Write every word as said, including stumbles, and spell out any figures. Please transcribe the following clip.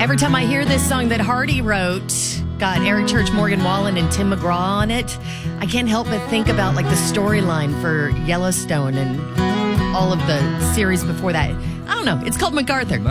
Every time I hear this song that Hardy wrote, got Eric Church, Morgan Wallen, and Tim McGraw on it, I can't help but think about like the storyline for Yellowstone and all of the series before that. I don't know. It's called MacArthur.